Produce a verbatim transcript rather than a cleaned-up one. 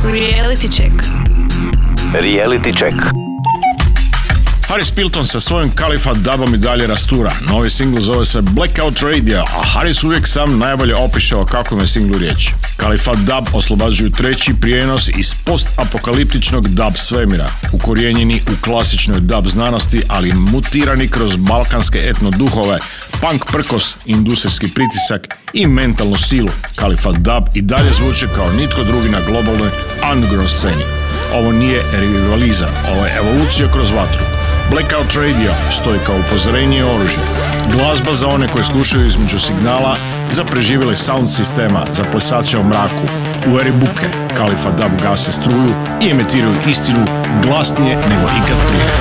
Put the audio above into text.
Reality check. Reality check. Haris Pilton sa svojim Khalifa dubom i dalje rastura. Novi singl zove se Blackout Radio, a Haris uvijek sam najbolje opišao kako je singlu riječ. Khalifa dub oslobađaju treći prijenos iz post-apokaliptičnog dub svemira, ukorijenjeni u klasičnoj dub znanosti, ali mutirani kroz balkanske etno duhove, punk prkos, industrijski pritisak i mentalnu silu. Khalifa dub i dalje zvuči kao nitko drugi na globalnoj underground sceni. Ovo nije rivalizam, ovo je evolucija kroz vatru. Blackout Radio stoji kao upozorenje i oružje. Glazba za one koji slušaju između signala, za preživjele sound sistema, za plesače u mraku. U eri buke Khalifa dub gase struju i emitiraju istinu glasnije nego ikad prije.